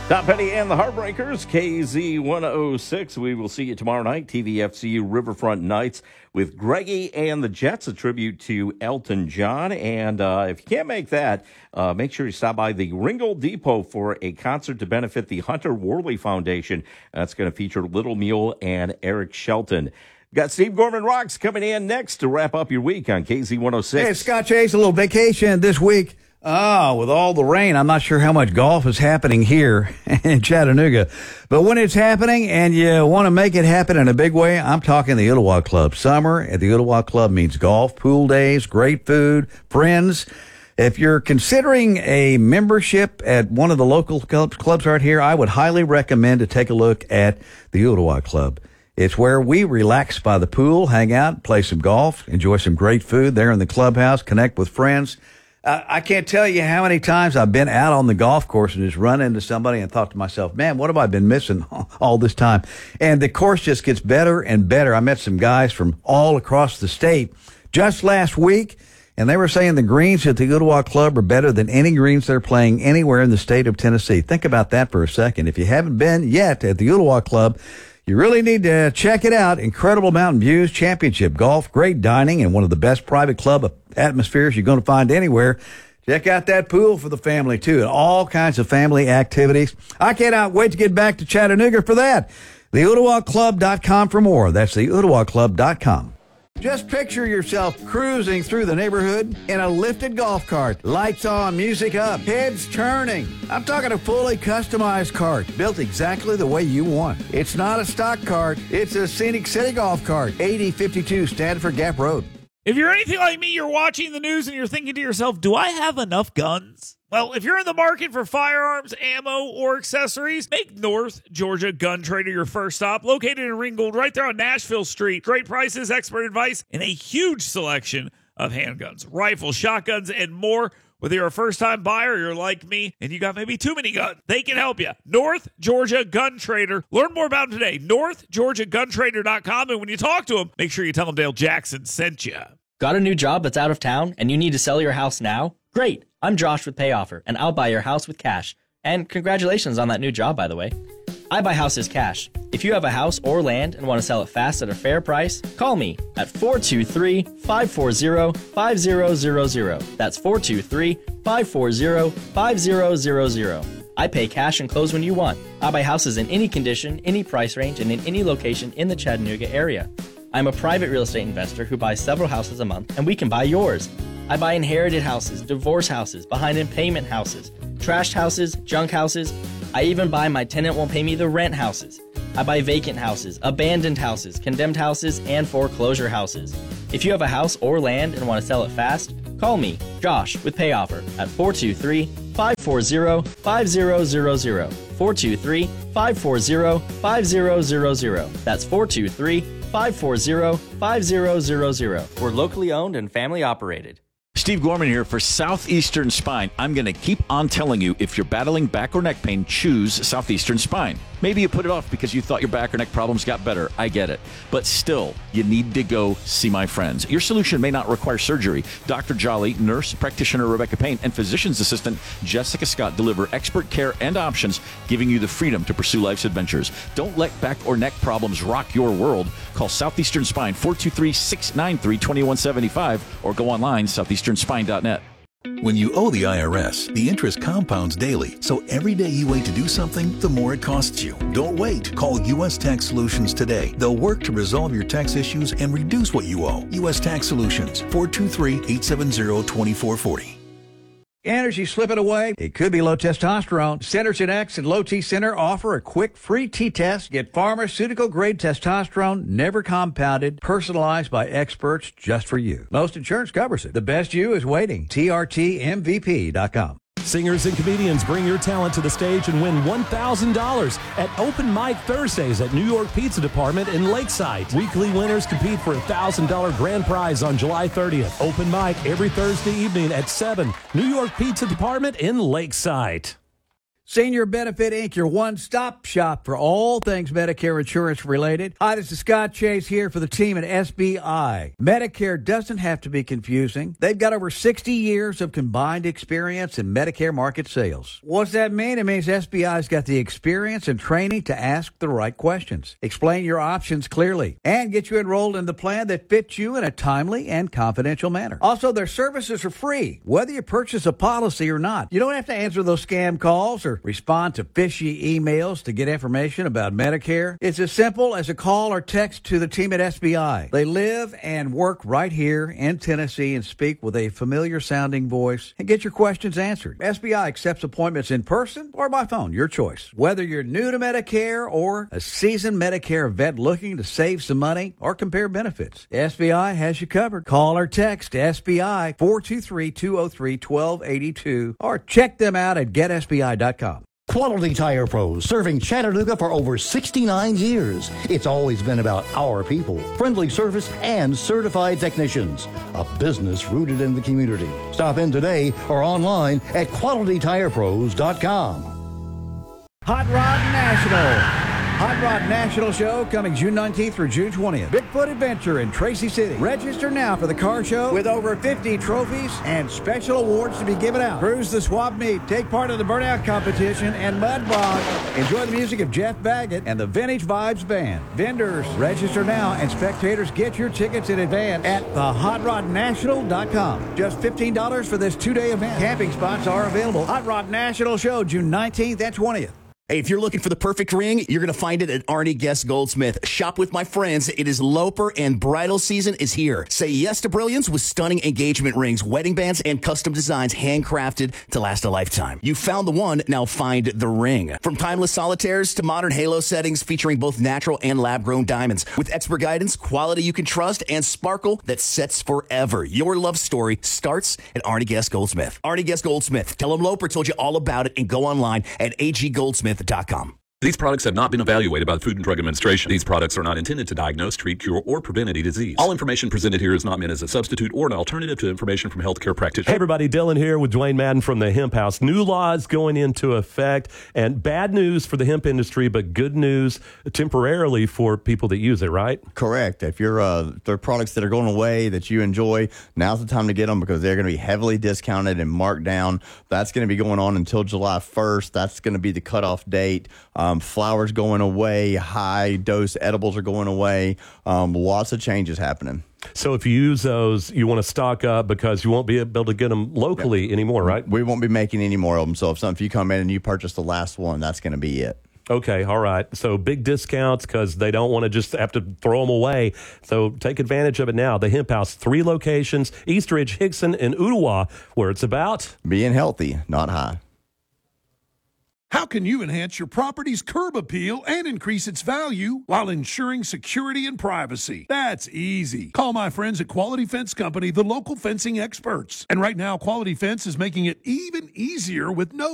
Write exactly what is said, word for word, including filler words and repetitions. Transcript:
Tom Petty and the Heartbreakers, K Z one oh six. We will see you tomorrow night, T V F C U Riverfront Nights with Greggy and the Jets, a tribute to Elton John. And uh, if you can't make that, uh, make sure you stop by the Ringgold Depot for a concert to benefit the Hunter Worley Foundation. That's going to feature Little Mule and Eric Shelton. We've got Steve Gorman Rocks coming in next to wrap up your week on K Z one oh six. Hey, Scott Chase, a little vacation this week. Oh, with all the rain, I'm not sure how much golf is happening here in Chattanooga. But when it's happening and you want to make it happen in a big way, I'm talking the Ottawa Club. Summer at the Ottawa Club means golf, pool days, great food, friends. If you're considering a membership at one of the local clubs, clubs right here, I would highly recommend to take a look at the Ottawa Club. It's where we relax by the pool, hang out, play some golf, enjoy some great food there in the clubhouse, connect with friends. Uh, I can't tell you how many times I've been out on the golf course and just run into somebody and thought to myself, man, what have I been missing all this time? And the course just gets better and better. I met some guys from all across the state just last week, and they were saying the greens at the Ottawa Club are better than any greens they're playing anywhere in the state of Tennessee. Think about that for a second. If you haven't been yet at the Ottawa Club, you really need to check it out. Incredible mountain views, championship golf, great dining, and one of the best private club atmospheres you're going to find anywhere. Check out that pool for the family, too, and all kinds of family activities. I cannot wait to get back to Chattanooga for that. the ottawa club dot com for more. That's the ottawa club dot com. Just picture yourself cruising through the neighborhood in a lifted golf cart. Lights on, music up, heads turning. I'm talking a fully customized cart built exactly the way you want. It's not a stock cart. It's a Scenic City golf cart. eighty fifty-two Stanford Gap Road. If you're anything like me, you're watching the news and you're thinking to yourself, do I have enough guns? Well, if you're in the market for firearms, ammo, or accessories, make North Georgia Gun Trader your first stop. Located in Ringgold, right there on Nashville Street. Great prices, expert advice, and a huge selection of handguns, rifles, shotguns, and more. Whether you're a first-time buyer or you're like me and you got maybe too many guns, they can help you. North Georgia Gun Trader. Learn more about them today. north georgia gun trader dot com. And when you talk to them, make sure you tell them Dale Jackson sent you. Got a new job that's out of town and you need to sell your house now? Great. I'm Josh with PayOffer, and I'll buy your house with cash. And congratulations on that new job, by the way. I buy houses cash. If you have a house or land and want to sell it fast at a fair price, call me at four two three, five four zero, five zero zero zero. That's four two three, five four zero, five zero zero zero. I pay cash and close when you want. I buy houses in any condition, any price range, and in any location in the Chattanooga area. I'm a private real estate investor who buys several houses a month, and we can buy yours. I buy inherited houses, divorce houses, behind in payment houses, trashed houses, junk houses. I even buy my tenant won't pay me the rent houses. I buy vacant houses, abandoned houses, condemned houses, and foreclosure houses. If you have a house or land and want to sell it fast, call me, Josh, with PayOffer at four two three, five four zero, five zero zero zero. four two three, five four zero, five zero zero zero. That's four two three, five four zero, five zero zero zero. We're locally owned and family operated. Steve Gorman here for Southeastern Spine. I'm going to keep on telling you, if you're battling back or neck pain, choose Southeastern Spine. Maybe you put it off because you thought your back or neck problems got better. I get it. But still, you need to go see my friends. Your solution may not require surgery. Doctor Jolly, nurse practitioner Rebecca Payne, and physician's assistant Jessica Scott deliver expert care and options, giving you the freedom to pursue life's adventures. Don't let back or neck problems rock your world. Call Southeastern Spine, four two three, six nine three, two one seven five, or go online, southeastern spine dot net. When you owe the I R S, the interest compounds daily, so every day you wait to do something, the more it costs you. Don't wait. Call U S Tax Solutions today. They'll work to resolve your tax issues and reduce what you owe. U S Tax Solutions, four two three, eight seven zero, two four four zero. Energy slipping away? It could be low testosterone. Synergen X and Low T Center offer a quick free T-test. Get pharmaceutical-grade testosterone, never compounded, personalized by experts just for you. Most insurance covers it. The best you is waiting. T R T M V P dot com. Singers and comedians bring your talent to the stage and win one thousand dollars at Open Mic Thursdays at New York Pizza Department in Lakeside. Weekly winners compete for a one thousand dollars grand prize on July thirtieth. Open Mic every Thursday evening at seven. New York Pizza Department in Lakeside. Senior Benefit Incorporated, your one-stop shop for all things Medicare insurance related. Hi, this is Scott Chase here for the team at S B I. Medicare doesn't have to be confusing. They've got over sixty years of combined experience in Medicare market sales. What's that mean? It means S B I's got the experience and training to ask the right questions, explain your options clearly, and get you enrolled in the plan that fits you in a timely and confidential manner. Also, their services are free, whether you purchase a policy or not. You don't have to answer those scam calls or respond to fishy emails to get information about Medicare. It's as simple as a call or text to the team at S B I. They live and work right here in Tennessee and speak with a familiar sounding voice and get your questions answered. S B I accepts appointments in person or by phone, your choice. Whether you're new to Medicare or a seasoned Medicare vet looking to save some money or compare benefits, S B I has you covered. Call or text S B I four two three, two oh three, one two eight two or check them out at get S B I dot com. Quality Tire Pros, serving Chattanooga for over sixty-nine years. It's always been about our people, friendly service, and certified technicians. A business rooted in the community. Stop in today or online at quality tire pros dot com. Hot Rod National. Hot Rod National Show coming June nineteenth through June twentieth. Bigfoot Adventure in Tracy City. Register now for the car show with over fifty trophies and special awards to be given out. Cruise the swap meet, take part in the burnout competition, and mud bog. Enjoy the music of Jeff Baggett and the Vintage Vibes Band. Vendors, register now, and spectators get your tickets in advance at the hot rod national dot com. Just fifteen dollars for this two-day event. Camping spots are available. Hot Rod National Show, June nineteenth and twentieth. Hey, if you're looking for the perfect ring, you're going to find it at Arnie Guest Goldsmith. Shop with my friends. It is Loper and bridal season is here. Say yes to brilliance with stunning engagement rings, wedding bands, and custom designs handcrafted to last a lifetime. You found the one, now find the ring. From timeless solitaires to modern halo settings featuring both natural and lab-grown diamonds. With expert guidance, quality you can trust, and sparkle that sets forever. Your love story starts at Arnie Guest Goldsmith. Arnie Guest Goldsmith. Tell them Loper told you all about it and go online at a g goldsmith dot com. These products have not been evaluated by the Food and Drug Administration. These products are not intended to diagnose, treat, cure, or prevent any disease. All information presented here is not meant as a substitute or an alternative to information from healthcare practitioners. Hey everybody, Dylan here with Dwayne Madden from the Hemp House. New laws going into effect, and bad news for the hemp industry, but good news temporarily for people that use it, right? Correct. If you're uh, there are products that are going away that you enjoy, now's the time to get them because they're going to be heavily discounted and marked down. That's going to be going on until July first. That's going to be the cutoff date. Um, flowers going away, high dose edibles are going away. Um, lots of changes happening. So if you use those, you want to stock up because you won't be able to get them locally yeah. anymore, right? We won't be making any more of them. So if, some, if you come in and you purchase the last one, that's going to be it. Okay, all right. So big discounts because they don't want to just have to throw them away. So take advantage of it now. The Hemp House, three locations, Eastridge, Hickson, and Ooltewah, where it's about being healthy, not high. How can you enhance your property's curb appeal and increase its value while ensuring security and privacy? That's easy. Call my friends at Quality Fence Company, the local fencing experts. And right now, Quality Fence is making it even easier with no